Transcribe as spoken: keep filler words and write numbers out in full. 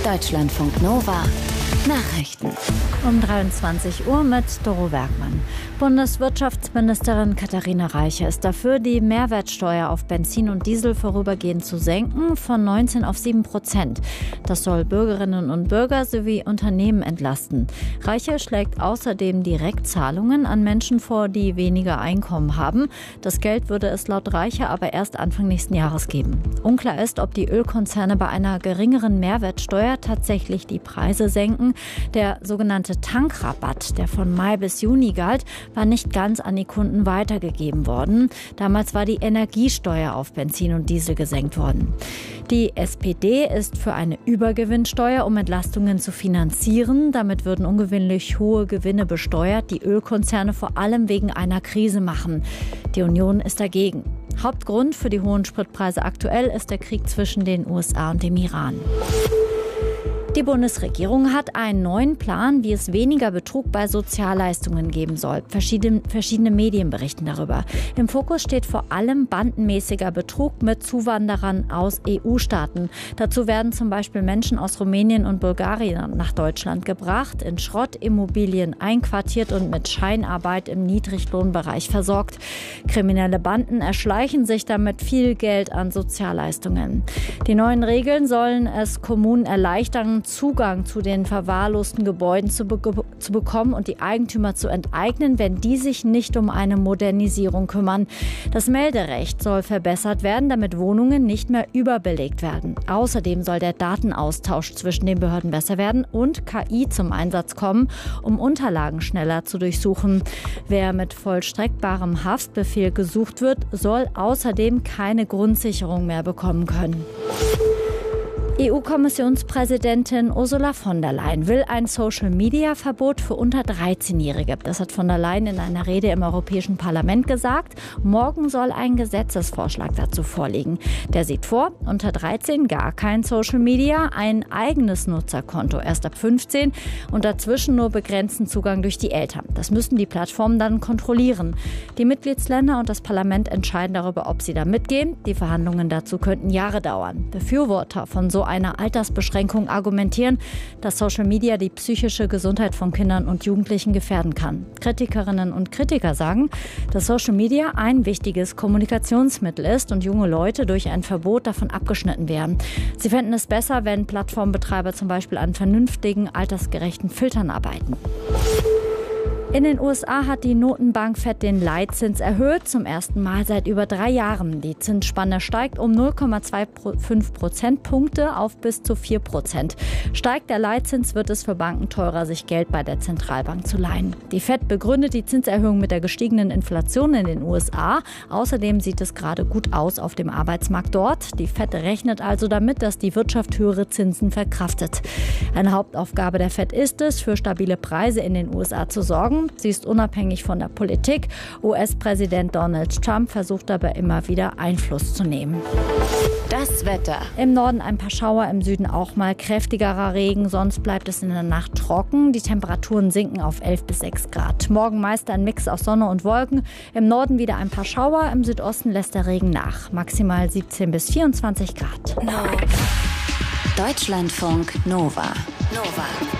Deutschlandfunk Nova Nachrichten. Um dreiundzwanzig Uhr mit Doro Bergmann. Bundeswirtschaftsministerin Katharina Reiche ist dafür, die Mehrwertsteuer auf Benzin und Diesel vorübergehend zu senken, von neunzehn auf sieben Prozent. Das soll Bürgerinnen und Bürger sowie Unternehmen entlasten. Reiche schlägt außerdem Direktzahlungen an Menschen vor, die weniger Einkommen haben. Das Geld würde es laut Reiche aber erst Anfang nächsten Jahres geben. Unklar ist, ob die Ölkonzerne bei einer geringeren Mehrwertsteuer tatsächlich die Preise senken. Der sogenannte Tankrabatt, der von Mai bis Juni galt, war nicht ganz an die Kunden weitergegeben worden. Damals war die Energiesteuer auf Benzin und Diesel gesenkt worden. Die S P D ist für eine Übergewinnsteuer, um Entlastungen zu finanzieren. Damit würden ungewöhnlich hohe Gewinne besteuert, die Ölkonzerne vor allem wegen einer Krise machen. Die Union ist dagegen. Hauptgrund für die hohen Spritpreise aktuell ist der Krieg zwischen den U S A und dem Iran. Die Bundesregierung hat einen neuen Plan, wie es weniger Betrug bei Sozialleistungen geben soll. Verschiedene, verschiedene Medien berichten darüber. Im Fokus steht vor allem bandenmäßiger Betrug mit Zuwanderern aus E U-Staaten. Dazu werden zum Beispiel Menschen aus Rumänien und Bulgarien nach Deutschland gebracht, in Schrottimmobilien einquartiert und mit Scheinarbeit im Niedriglohnbereich versorgt. Kriminelle Banden erschleichen sich damit viel Geld an Sozialleistungen. Die neuen Regeln sollen es Kommunen erleichtern, Zugang zu den verwahrlosten Gebäuden zu, be- zu bekommen und die Eigentümer zu enteignen, wenn die sich nicht um eine Modernisierung kümmern. Das Melderecht soll verbessert werden, damit Wohnungen nicht mehr überbelegt werden. Außerdem soll der Datenaustausch zwischen den Behörden besser werden und K I zum Einsatz kommen, um Unterlagen schneller zu durchsuchen. Wer mit vollstreckbarem Haftbefehl gesucht wird, soll außerdem keine Grundsicherung mehr bekommen können. E U-Kommissionspräsidentin Ursula von der Leyen will ein Social-Media-Verbot für unter dreizehnjährige. Das hat von der Leyen in einer Rede im Europäischen Parlament gesagt. Morgen soll ein Gesetzesvorschlag dazu vorliegen. Der sieht vor, unter dreizehn gar kein Social-Media, ein eigenes Nutzerkonto erst ab fünfzehn und dazwischen nur begrenzten Zugang durch die Eltern. Das müssen die Plattformen dann kontrollieren. Die Mitgliedsländer und das Parlament entscheiden darüber, ob sie da mitgehen. Die Verhandlungen dazu könnten Jahre dauern. Befürworter von so einer Altersbeschränkung argumentieren, dass Social Media die psychische Gesundheit von Kindern und Jugendlichen gefährden kann. Kritikerinnen und Kritiker sagen, dass Social Media ein wichtiges Kommunikationsmittel ist und junge Leute durch ein Verbot davon abgeschnitten werden. Sie fänden es besser, wenn Plattformbetreiber zum Beispiel an vernünftigen, altersgerechten Filtern arbeiten. In den U S A hat die Notenbank Fed den Leitzins erhöht, zum ersten Mal seit über drei Jahren. Die Zinsspanne steigt um null Komma fünfundzwanzig Prozentpunkte auf bis zu vier Prozent. Steigt der Leitzins, wird es für Banken teurer, sich Geld bei der Zentralbank zu leihen. Die Fed begründet die Zinserhöhung mit der gestiegenen Inflation in den U S A. Außerdem sieht es gerade gut aus auf dem Arbeitsmarkt dort. Die Fed rechnet also damit, dass die Wirtschaft höhere Zinsen verkraftet. Eine Hauptaufgabe der Fed ist es, für stabile Preise in den U S A zu sorgen. Sie ist unabhängig von der Politik. U S-Präsident Donald Trump versucht dabei immer wieder Einfluss zu nehmen. Das Wetter. Im Norden ein paar Schauer, im Süden auch mal kräftigerer Regen. Sonst bleibt es in der Nacht trocken. Die Temperaturen sinken auf elf bis sechs Grad. Morgen meist ein Mix aus Sonne und Wolken. Im Norden wieder ein paar Schauer. Im Südosten lässt der Regen nach. Maximal siebzehn bis vierundzwanzig Grad. No. Deutschlandfunk Nova. Nova.